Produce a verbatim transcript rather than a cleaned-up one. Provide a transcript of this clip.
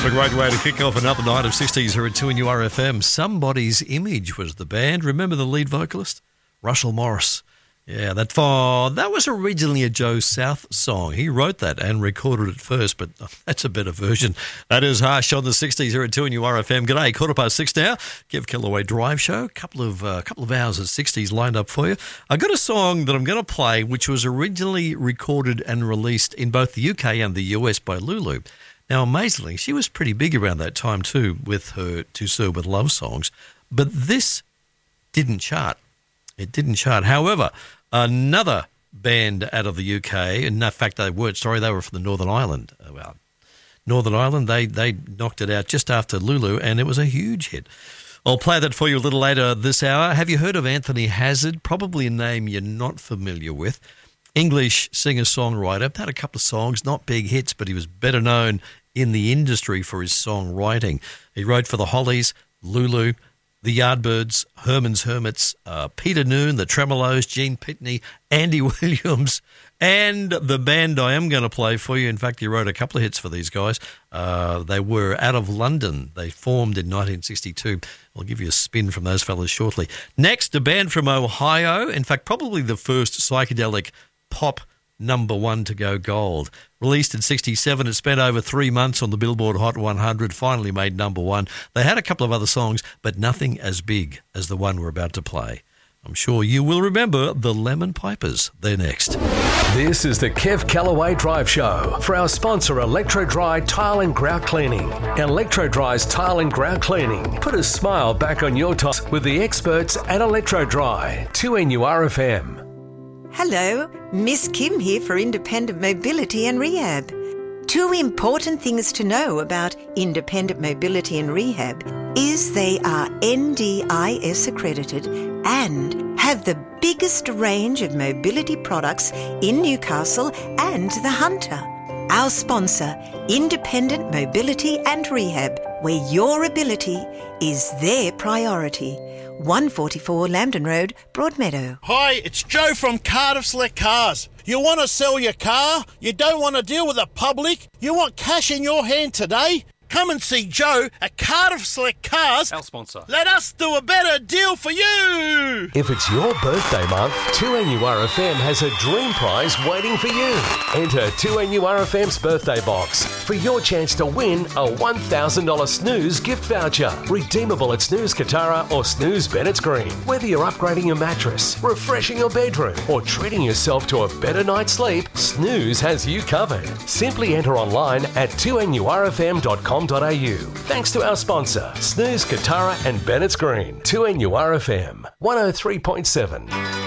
What a great way to kick off another night of sixties here at two N U R F M. Somebody's Image was the band. Remember the lead vocalist? Russell Morris. Yeah, that oh, that was originally a Joe South song. He wrote that and recorded it first, but that's a better version. That is Harsh on the sixties here at two N U R F M. G'day, quarter past six now. Kev Kellaway Drive Show. A couple of uh, couple of hours of sixties lined up for you. I got a song that I'm going to play, which was originally recorded and released in both the U K and the U S by Lulu. Now, amazingly, she was pretty big around that time too with her To Serve With Love songs, but this didn't chart. It didn't chart. However, another band out of the U K, in fact, they weren't, sorry, they were from the Northern Ireland. Well, Northern Ireland, they, they knocked it out just after Lulu, and it was a huge hit. I'll play that for you a little later this hour. Have you heard of Anthony Hazard? Probably a name you're not familiar with. English singer-songwriter, had a couple of songs, not big hits, but he was better known in the industry for his songwriting. He wrote for the Hollies, Lulu, the Yardbirds, Herman's Hermits, uh, Peter Noon, the Tremolos, Gene Pitney, Andy Williams, and the band I am going to play for you. In fact, he wrote a couple of hits for these guys. Uh, they were out of London. They formed in nineteen sixty-two. I'll give you a spin from those fellas shortly. Next, a band from Ohio. In fact, probably the first psychedelic pop number one to go gold. Released in sixty-seven, it spent over three months on the Billboard Hot one hundred, finally made number one. They had a couple of other songs, but nothing as big as the one we're about to play. I'm sure you will remember the Lemon Pipers. They're next. This is the Kev Kellaway Drive Show for our sponsor, Electro Dry Tile and Grout Cleaning. Electro Dry's Tile and Grout Cleaning. Put a smile back on your tile with the experts at Electro Dry. two N U R F M. Hello, Miss Kim here for Independent Mobility and Rehab. Two important things to know about Independent Mobility and Rehab is they are N D I S accredited and have the biggest range of mobility products in Newcastle and the Hunter. Our sponsor, Independent Mobility and Rehab, where your ability is their priority. one forty-four Lambton Road, Broadmeadow. Hi, it's Joe from Cardiff Select Cars. You want to sell your car? You don't want to deal with the public? You want cash in your hand today? Come and see Joe at Cardiff Select Cars. Our sponsor. Let us do a better deal for you. If it's your birthday month, two N U R F M has a dream prize waiting for you. Enter two N U R F M's birthday box for your chance to win a one thousand dollars Snooze gift voucher. Redeemable at Snooze Katara or Snooze Bennett's Green. Whether you're upgrading your mattress, refreshing your bedroom, or treating yourself to a better night's sleep, Snooze has you covered. Simply enter online at two N U R F M dot com dot a u. Thanks to our sponsor, Snooze Katara and Bennett's Green. two N U R F M one oh three point seven.